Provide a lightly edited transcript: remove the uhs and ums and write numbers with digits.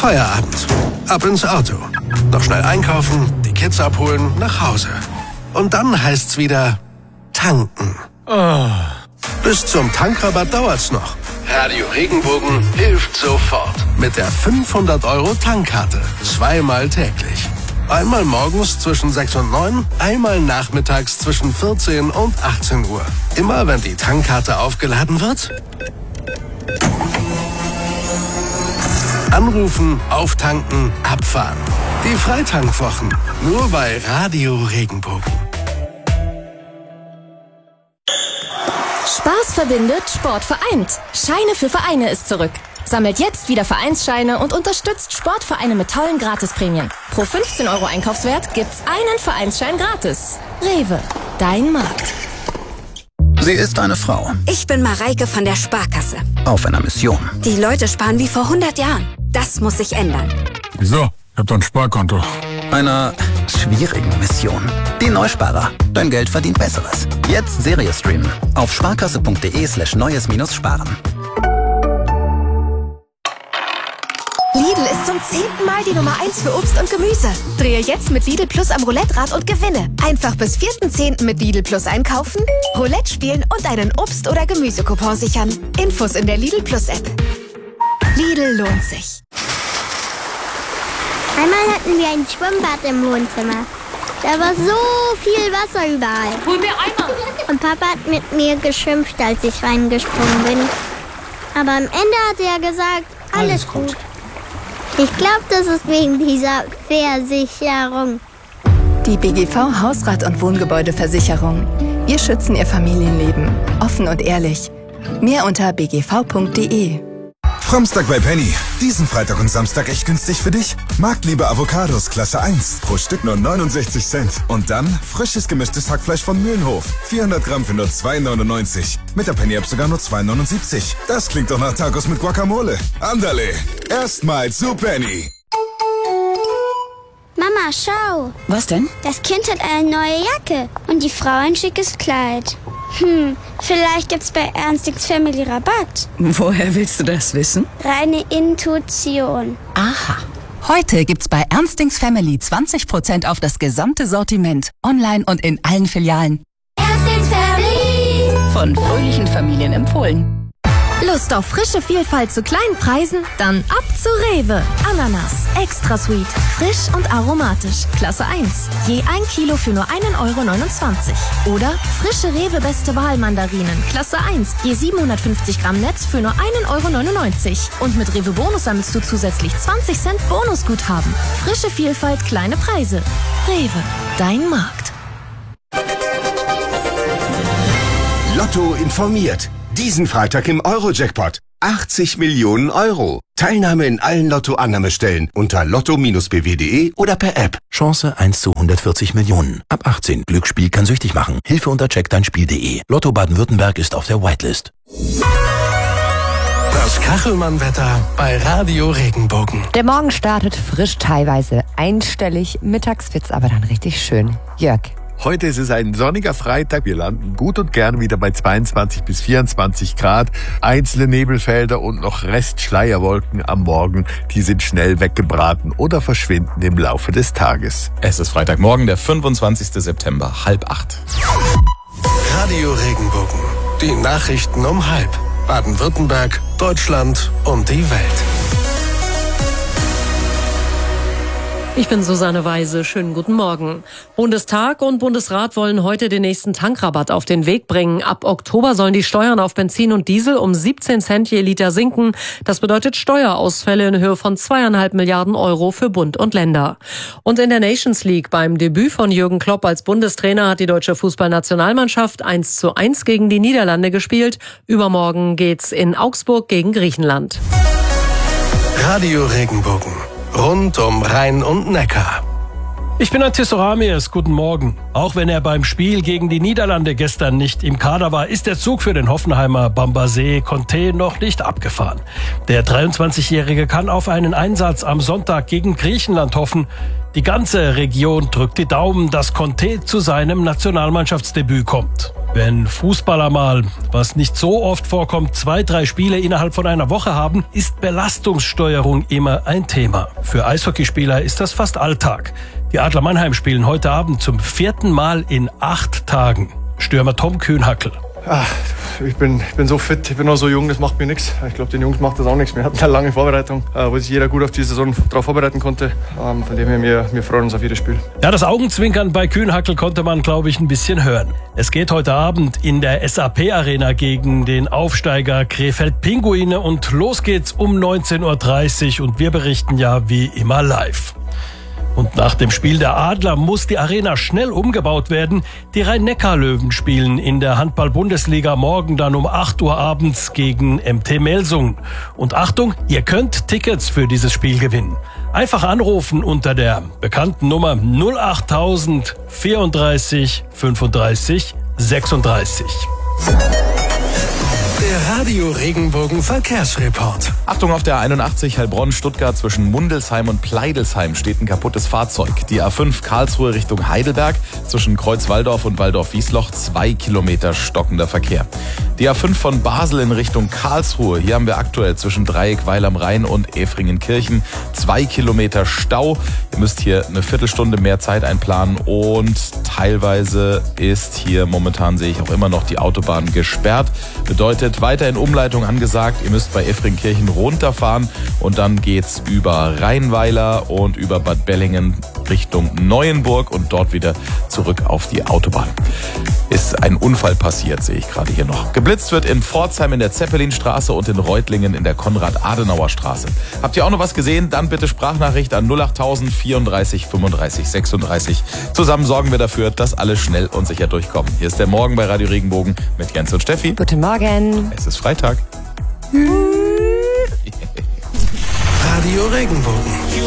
Feierabend. Ab ins Auto. Noch schnell einkaufen, die Kids abholen, nach Hause. Und dann heißt's wieder tanken. Bis zum Tankrabatt dauert's noch. Radio Regenbogen hilft sofort. Mit der 500-Euro-Tankkarte. 2-mal täglich. Einmal morgens zwischen 6 und 9, einmal nachmittags zwischen 14 und 18 Uhr. Immer wenn die Tankkarte aufgeladen wird, anrufen, auftanken, abfahren. Die Freitankwwochen. Nur bei Radio Regenbogen. Spaß verbindet, Sport vereint. Scheine für Vereine ist zurück. Sammelt jetzt wieder Vereinsscheine und unterstützt Sportvereine mit tollen Gratisprämien. Pro 15 Euro Einkaufswert gibt's einen Vereinsschein gratis. Rewe, dein Markt. Sie ist eine Frau. Ich bin Mareike von der Sparkasse. Auf einer Mission. Die Leute sparen wie vor 100 Jahren. Das muss sich ändern. Wieso? Ich hab doch ein Sparkonto. Einer schwierigen Mission. Die Neusparer. Dein Geld verdient Besseres. Jetzt Serie streamen. Auf sparkasse.de/neues-sparen. Lidl ist zum 10. Mal die Nummer 1 für Obst und Gemüse. Drehe jetzt mit Lidl Plus am Roulette-Rad und gewinne. Einfach bis 4.10. mit Lidl Plus einkaufen, Roulette spielen und einen Obst- oder Gemüsecoupon sichern. Infos in der Lidl Plus App. Lidl lohnt sich. Einmal hatten wir ein Schwimmbad im Wohnzimmer. Da war so viel Wasser überall. Hol mir Eimer! Und Papa hat mit mir geschimpft, als ich reingesprungen bin. Aber am Ende hat er gesagt, alles gut. Ich glaube, das ist wegen dieser Versicherung. Die BGV Hausrat- und Wohngebäudeversicherung. Wir schützen Ihr Familienleben. Offen und ehrlich. Mehr unter bgv.de. Fromstag bei Penny. Diesen Freitag und Samstag echt günstig für dich. Marktliebe Avocados Klasse 1. Pro Stück nur 69 Cent. Und dann frisches gemischtes Hackfleisch von Mühlenhof. 400 Gramm für nur 2,99. Mit der Penny-App sogar nur 2,79. Das klingt doch nach Tacos mit Guacamole. Andale. Erstmal zu Penny. Mama, schau. Was denn? Das Kind hat eine neue Jacke und die Frau ein schickes Kleid. Vielleicht gibt's bei Ernstings Family Rabatt. Woher willst du das wissen? Reine Intuition. Aha. Heute gibt's bei Ernstings Family 20% auf das gesamte Sortiment. Online und in allen Filialen. Ernstings Family. Von fröhlichen Familien empfohlen. Lust auf frische Vielfalt zu kleinen Preisen? Dann ab zu Rewe. Ananas, extra sweet, frisch und aromatisch, Klasse 1. Je 1 Kilo für nur 1,29 €. Oder frische Rewe Beste Wahl Mandarinen, Klasse 1. Je 750 Gramm Netz für nur 1,99 €. Und mit Rewe Bonus sammelst du zusätzlich 20 Cent Bonusguthaben. Frische Vielfalt, kleine Preise. Rewe, dein Markt. Lotto informiert. Diesen Freitag im Euro-Jackpot. 80 Millionen Euro. Teilnahme in allen Lotto-Annahmestellen unter lotto-bw.de oder per App. Chance 1 zu 140 Millionen. Ab 18. Glücksspiel kann süchtig machen. Hilfe unter checkdeinspiel.de. Lotto Baden-Württemberg ist auf der Whitelist. Das Kachelmann-Wetter bei Radio Regenbogen. Der Morgen startet frisch, teilweise einstellig. Mittags wird's aber dann richtig schön. Jörg. Heute ist es ein sonniger Freitag. Wir landen gut und gern wieder bei 22 bis 24 Grad. Einzelne Nebelfelder und noch Restschleierwolken am Morgen. Die sind schnell weggebraten oder verschwinden im Laufe des Tages. Es ist Freitagmorgen, der 25. September, 7:30. Radio Regenbogen. Die Nachrichten um 7:30. Baden-Württemberg, Deutschland und die Welt. Ich bin Susanne Weise. Schönen guten Morgen. Bundestag und Bundesrat wollen heute den nächsten Tankrabatt auf den Weg bringen. Ab Oktober sollen die Steuern auf Benzin und Diesel um 17 Cent je Liter sinken. Das bedeutet Steuerausfälle in Höhe von 2,5 Milliarden € für Bund und Länder. Und in der Nations League beim Debüt von Jürgen Klopp als Bundestrainer hat die deutsche Fußballnationalmannschaft 1:1 gegen die Niederlande gespielt. Übermorgen geht's in Augsburg gegen Griechenland. Radio Regenbogen. Rund um Rhein und Neckar. Ich bin Antis Oramies, guten Morgen. Auch wenn er beim Spiel gegen die Niederlande gestern nicht im Kader war, ist der Zug für den Hoffenheimer Bambasé Conte noch nicht abgefahren. Der 23-Jährige kann auf einen Einsatz am Sonntag gegen Griechenland hoffen. Die ganze Region drückt die Daumen, dass Conte zu seinem Nationalmannschaftsdebüt kommt. Wenn Fußballer mal, was nicht so oft vorkommt, 2-3 Spiele innerhalb von einer Woche haben, ist Belastungssteuerung immer ein Thema. Für Eishockeyspieler ist das fast Alltag. Die Adler Mannheim spielen heute Abend zum 4. Mal in 8 Tagen. Stürmer Tom Kühnhackl. Ich bin so fit, ich bin noch so jung, das macht mir nichts. Ich glaube, den Jungs macht das auch nichts. Wir hatten eine lange Vorbereitung, wo sich jeder gut auf die Saison darauf vorbereiten konnte. Von dem her, wir freuen uns auf jedes Spiel. Ja, das Augenzwinkern bei Kühnhackl konnte man, glaube ich, ein bisschen hören. Es geht heute Abend in der SAP-Arena gegen den Aufsteiger Krefeld Pinguine und los geht's um 19:30 Uhr und wir berichten ja wie immer live. Und nach dem Spiel der Adler muss die Arena schnell umgebaut werden. Die Rhein-Neckar-Löwen spielen in der Handball-Bundesliga morgen dann um 8 Uhr abends gegen MT Melsungen. Und Achtung, ihr könnt Tickets für dieses Spiel gewinnen. Einfach anrufen unter der bekannten Nummer 08000 34 35 36. Der Radio Regenbogen Verkehrsreport. Achtung, auf der 81 Heilbronn-Stuttgart zwischen Mundelsheim und Pleidelsheim steht ein kaputtes Fahrzeug. Die A5 Karlsruhe Richtung Heidelberg zwischen Kreuzwaldorf und Waldorf-Wiesloch 2 Kilometer stockender Verkehr. Die A5 von Basel in Richtung Karlsruhe. Hier haben wir aktuell zwischen Dreieck Weil am Rhein und Efringenkirchen 2 Kilometer Stau. Ihr müsst hier eine Viertelstunde mehr Zeit einplanen und teilweise ist hier momentan, sehe ich auch immer noch, die Autobahn gesperrt. Bedeutet weiterhin Umleitung angesagt. Ihr müsst bei Efringkirchen runterfahren und dann geht's über Rheinweiler und über Bad Bellingen Richtung Neuenburg und dort wieder zurück auf die Autobahn. Ist ein Unfall passiert, sehe ich gerade hier noch. Geblitzt wird in Pforzheim in der Zeppelinstraße und in Reutlingen in der Konrad-Adenauer-Straße. Habt ihr auch noch was gesehen? Dann bitte Sprachnachricht an 08000 34 35 36. Zusammen sorgen wir dafür, dass alle schnell und sicher durchkommen. Hier ist der Morgen bei Radio Regenbogen mit Jens und Steffi. Guten Morgen. Es ist Freitag. Radio Regenbogen.